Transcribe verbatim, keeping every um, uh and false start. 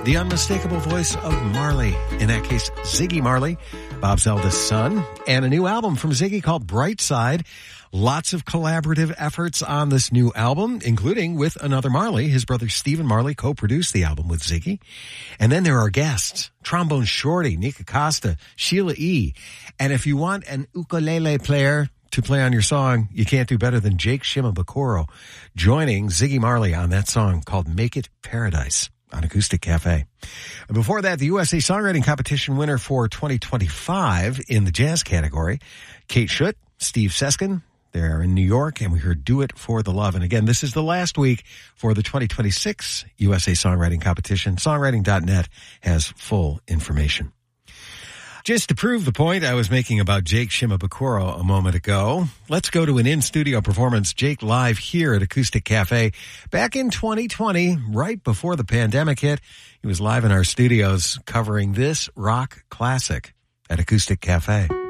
the unmistakable voice of Marley. In that case, Ziggy Marley, Bob's eldest son, and a new album from Ziggy called Bright Side. Lots of collaborative efforts on this new album, including with another Marley. His brother Stephen Marley co-produced the album with Ziggy. And then there are guests, Trombone Shorty, Nika Costa, Sheila E. And if you want an ukulele player to play on your song, you can't do better than Jake Shimabukuro joining Ziggy Marley on that song called Make It Paradise on Acoustic Cafe. And before that, the U S A Songwriting Competition winner for twenty twenty-five in the jazz category, Kate Schutt, Steve Seskin. They're in New York, and we heard Do It for the Love. And again, this is the last week for the twenty twenty-six U S A Songwriting Competition. Songwriting dot net has full information. Just to prove the point I was making about Jake Shimabukuro a moment ago, let's go to an in-studio performance. Jake live here at Acoustic Cafe back in twenty twenty, right before the pandemic hit. He was live in our studios covering this rock classic at Acoustic Cafe.